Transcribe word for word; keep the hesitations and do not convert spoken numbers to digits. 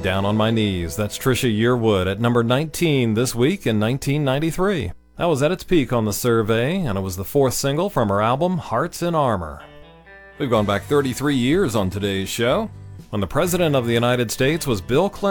Down on My Knees. That's Trisha Yearwood at number nineteen this week in nineteen ninety-three. That was at its peak on the survey, and it was the fourth single from her album Hearts in Armor. We've gone back thirty-three years on today's show, when the President of the United States was Bill Clinton.